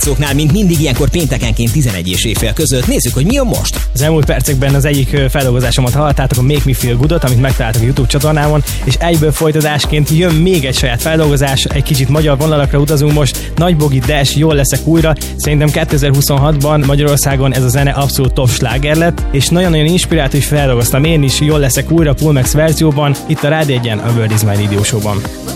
Szóknál, mint mindig ilyenkor péntekenként 11 és éjfél között. Nézzük, hogy mi a most. Az elmúlt percekben az egyik feldolgozásomat hallottátok, a Make Me Feel Good-ot, amit megtaláltak a YouTube csatornámon, és egyből folytatásként jön még egy saját feldolgozás, egy kicsit magyar vonalakra utazunk most. Nagy Bogi Dash, Jól leszek újra. Szerintem 2026-ban Magyarországon ez a zene abszolút top sláger lett, és nagyon-nagyon inspirált, és feldolgoztam én is, Jól leszek újra Pull Max verzióban, itt a Rádió 1-en, a World Is My Radio Show-ban.